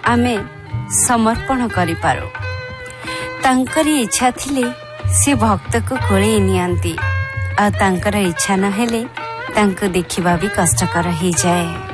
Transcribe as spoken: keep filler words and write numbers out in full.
आमे समर्पण करि पारो। तांकरी इच्छा थिले से भक्त को कोळे नियंती आ तांकर इच्छा न हेले तांको देखिबा भी कष्टकर हो जाए।